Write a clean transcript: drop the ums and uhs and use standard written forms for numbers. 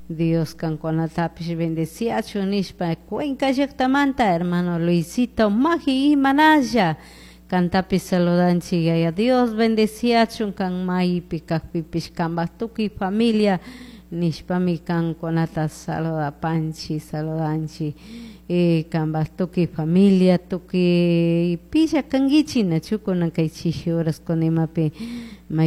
Dios kankunatapish bendeciachu nishpa Cuenca llaqtamanta hermano Luisito Maji Manalla cantapi saludanchi yaya Dios bendeciachun kan maipi kakpipish kambatuki familia nishpami kankunata saludapanchi saludanchi kambastuki familia tuki pilla kangichina chukuna kay chishuras kunimapi